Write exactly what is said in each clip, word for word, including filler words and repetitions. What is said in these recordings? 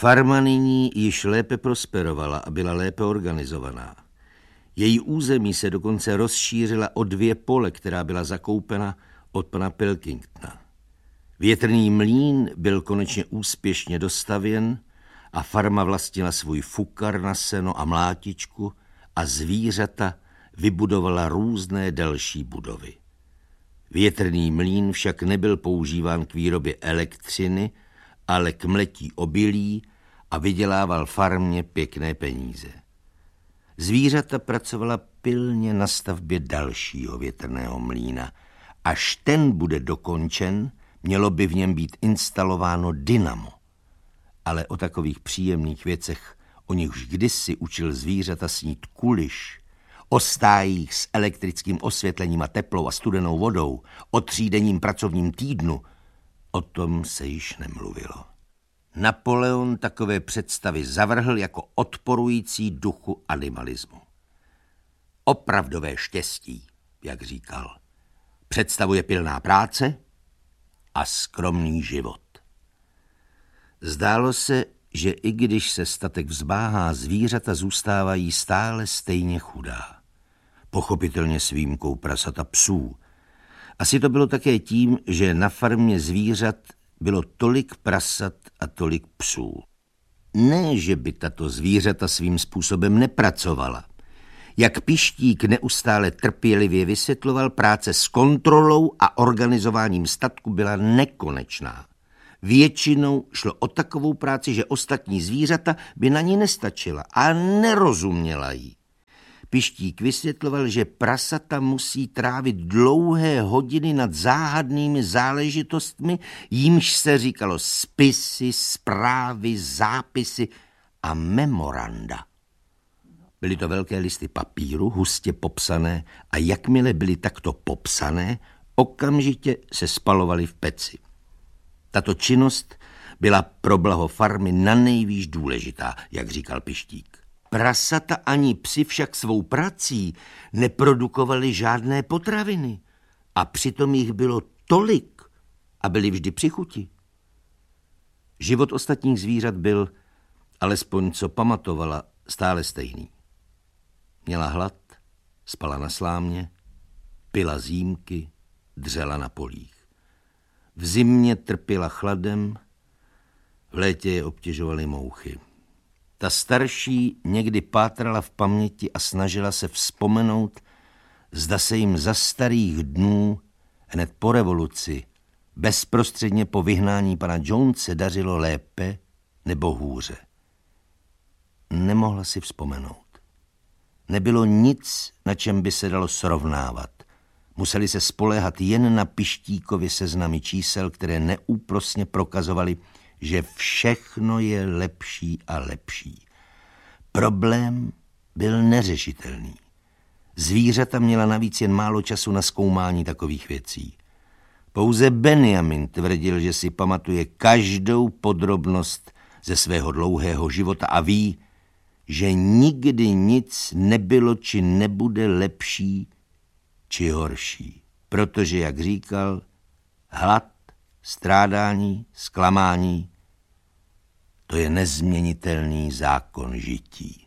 Farma nyní již lépe prosperovala a byla lépe organizovaná. Její území se dokonce rozšířila o dvě pole, která byla zakoupena od pana Pilkingtona. Větrný mlýn byl konečně úspěšně dostavěn a farma vlastnila svůj fukar na seno a mlátičku a zvířata vybudovala různé další budovy. Větrný mlýn však nebyl používán k výrobě elektřiny, ale k mletí obilí a vydělával farmě pěkné peníze. Zvířata pracovala pilně na stavbě dalšího větrného mlýna. Až ten bude dokončen, mělo by v něm být instalováno dynamo. Ale o takových příjemných věcech, o nichž kdysi učil zvířata snít Kuliš, o stájích s elektrickým osvětlením a teplou a studenou vodou, o třídenním pracovním týdnu, o tom se již nemluvilo. Napoleon takové představy zavrhl jako odporující duchu animalismu. Opravdové štěstí, jak říkal, představuje pilná práce a skromný život. Zdálo se, že i když se statek vzbáhá, zvířata zůstávají stále stejně chudá. Pochopitelně s výjimkou prasata psů. Asi to bylo také tím, že na farmě zvířat bylo tolik prasat a tolik psů. Ne, že by tato zvířata svým způsobem nepracovala. Jak Pištík neustále trpělivě vysvětloval, práce s kontrolou a organizováním statku byla nekonečná. Většinou šlo o takovou práci, že ostatní zvířata by na ní nestačila a nerozuměla jí. Pištík vysvětloval, že prasata musí trávit dlouhé hodiny nad záhadnými záležitostmi, jímž se říkalo spisy, zprávy, zápisy a memoranda. Byly to velké listy papíru, hustě popsané, a jakmile byly takto popsané, okamžitě se spalovaly v peci. Tato činnost byla pro blaho farmy nanejvýš důležitá, jak říkal Pištík. Prasata ani psi však svou prací neprodukovali žádné potraviny a přitom jich bylo tolik a byli vždy při chuti. Život ostatních zvířat byl, alespoň co pamatovala, stále stejný. Měla hlad, spala na slámě, pila z jímky, dřela na polích. V zimě trpěla chladem, v létě je obtěžovaly mouchy. Ta starší někdy pátrala v paměti a snažila se vzpomenout, zda se jim za starých dnů, hned po revoluci, bezprostředně po vyhnání pana Jonese dařilo lépe nebo hůře. Nemohla si vzpomenout. Nebylo nic, na čem by se dalo srovnávat. Museli se spoléhat jen na Pištíkovy seznamy čísel, které neúprosně prokazovaly, že všechno je lepší a lepší. Problém byl neřešitelný. Zvířata měla navíc jen málo času na zkoumání takových věcí. Pouze Benjamin tvrdil, že si pamatuje každou podrobnost ze svého dlouhého života a ví, že nikdy nic nebylo či nebude lepší či horší. Protože, jak říkal, hlad, strádání, zklamání, to je nezměnitelný zákon žití.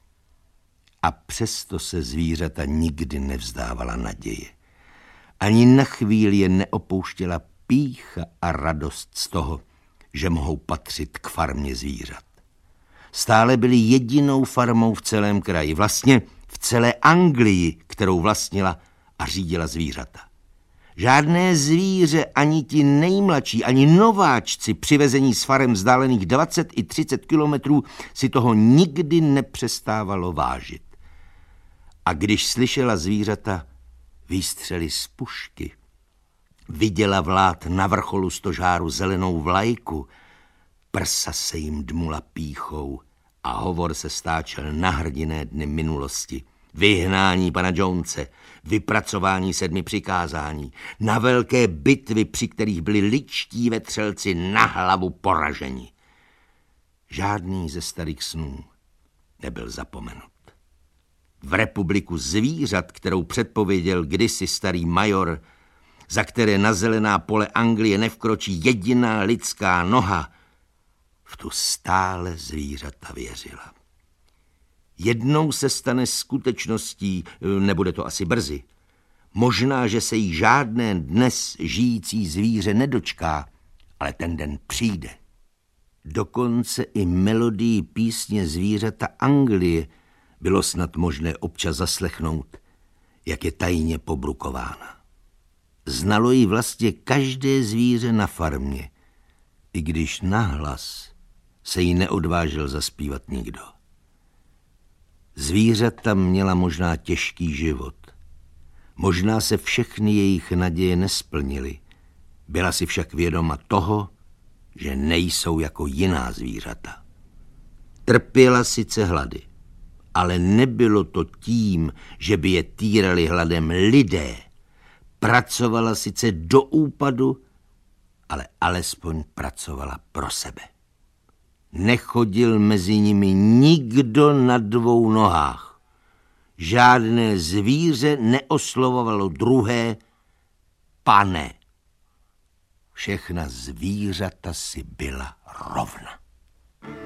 A přesto se zvířata nikdy nevzdávala naděje. Ani na chvíli je neopouštěla pýcha a radost z toho, že mohou patřit k farmě zvířat. Stále byli jedinou farmou v celém kraji, vlastně v celé Anglii, kterou vlastnila a řídila zvířata. Žádné zvíře, ani ti nejmladší, ani nováčci přivezení z farem vzdálených dvacet i třicet kilometrů si toho nikdy nepřestávalo vážit. A když slyšela zvířata výstřely z pušky, viděla vlád na vrcholu stožáru zelenou vlajku, prsa se jim dmula pýchou a hovor se stáčel na hrdinné dny minulosti. Vyhnání pana Jonese, vypracování sedmi přikázání, na velké bitvy, při kterých byli ličtí vetřelci na hlavu poraženi. Žádný ze starých snů nebyl zapomenut. V republiku zvířat, kterou předpověděl kdysi starý major, za které na zelená pole Anglie nevkročí jediná lidská noha, V tu stále zvířata věřila. Jednou se stane skutečností, nebude to asi brzy. Možná, že se jí žádné dnes žijící zvíře nedočká, ale ten den přijde. Dokonce i melodii písně Zvířata Anglie bylo snad možné občas zaslechnout, jak je tajně pobrukována. Znalo ji vlastně každé zvíře na farmě, i když nahlas se jí neodvážil zaspívat nikdo. Zvířata měla možná těžký život. Možná se všechny jejich naděje nesplnily. Byla si však vědoma toho, že nejsou jako jiná zvířata. Trpěla sice hlady, ale nebylo to tím, že by je týrali hladem lidé. Pracovala sice do úpadu, ale alespoň pracovala pro sebe. Nechodil mezi nimi nikdo na dvou nohách. Žádné zvíře neoslovovalo druhé pane. Všechna zvířata si byla rovna.